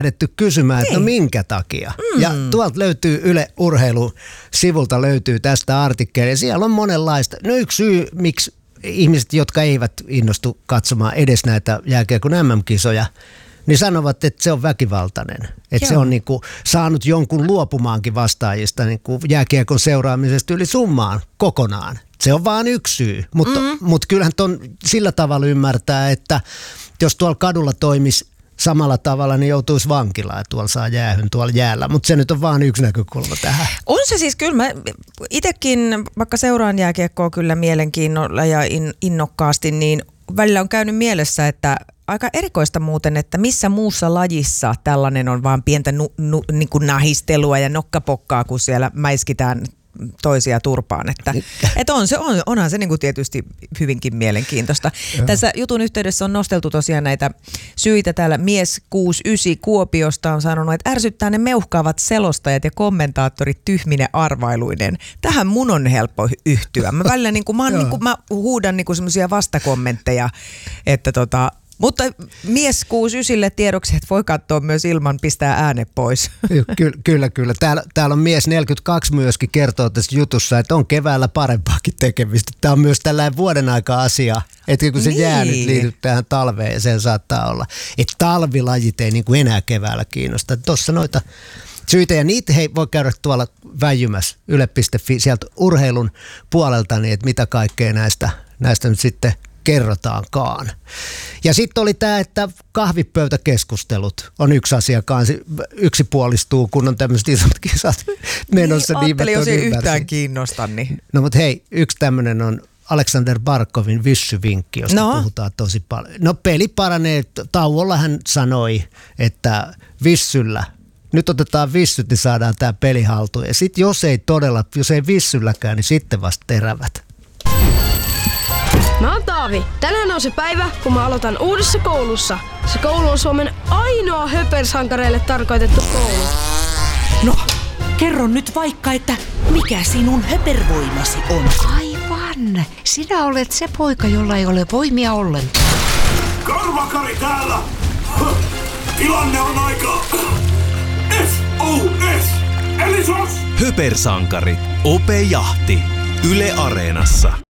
lähdetty kysymään, että no minkä takia. Ja tuolta löytyy Yle Urheilu-sivulta löytyy tästä artikkeli. Siellä on monenlaista. No yksi syy, miksi ihmiset, jotka eivät innostu katsomaan edes näitä jääkiekon MM-kisoja, niin sanovat, että se on väkivaltainen. Että se on niinku saanut jonkun luopumaankin vastaajista niinku jääkiekon seuraamisesta yli summaan kokonaan. Se on vaan yksi syy, mutta kyllähän ton sillä tavalla ymmärtää, että jos tuolla kadulla toimisi samalla tavalla, niin joutuisi vankilaan ja tuolla saa jäähyn tuolla jäällä. Mutta se nyt on vaan yksi näkökulma tähän. On se siis kyllä. Mä itsekin, vaikka seuraan jääkiekkoa kyllä mielenkiinnolla ja innokkaasti, niin välillä on käynyt mielessä, että aika erikoista muuten, että missä muussa lajissa tällainen on vaan pientä niin kuin nahistelua ja nokkapokkaa, kun siellä mäiskitään toisia turpaan. Että onhan se niin kuin tietysti hyvinkin mielenkiintoista. Joo. Tässä jutun yhteydessä on nosteltu tosiaan näitä syitä. Täällä mies 69 Kuopiosta on sanonut, että ärsyttää ne meuhkaavat selostajat ja kommentaattorit tyhmine arvailuinen. Tähän mun on helppo yhtyä. Mä välillä mä huudan niin kuin semmoisia vastakommentteja, että mutta mies 69 tiedoksi, että voi katsoa myös ilman pistää ääne pois. Kyllä. Täällä on mies 42 myöskin kertoo tässä jutussa, että on keväällä parempaakin tekemistä. Tämä on myös tällainen vuoden aika asia, että kun se jää nyt liity tähän talveen ja sen saattaa olla, että talvilajit ei niin kuin enää keväällä kiinnosta. Tuossa noita syitä ja niitä voi käydä tuolla väijymässä yle.fi sieltä urheilun puolelta, niin että mitä kaikkea näistä nyt sitten kerrotaankaan. Ja sitten oli tämä, että kahvipöytäkeskustelut on yksi asia kanssa. Yksipuolistuu, kun on tämmöiset isot kisat menossa. Niin, ajattelin, jos ei yhtään kiinnosta. Niin. No mutta hei, yksi tämmöinen on Aleksander Barkovin vyssyvinkki, josta puhutaan tosi paljon. No peli paranee. Tauolla hän sanoi, että vissyllä, nyt otetaan vissyt, niin saadaan tämä peli haltuun. Ja sitten jos ei vissylläkään, niin sitten vasta terävät. Mä oon Taavi. Tänään on se päivä, kun mä aloitan uudessa koulussa. Se koulu on Suomen ainoa höpersankareille tarkoitettu koulu. No, kerro nyt vaikka, että mikä sinun höpervoimasi on? Aivan. Sinä olet se poika, jolla ei ole voimia ollenkaan. Karvakari täällä! Tilanne on aika... SOS! Eli sos! Höpersankari. Ope Jahti. Yle Areenassa.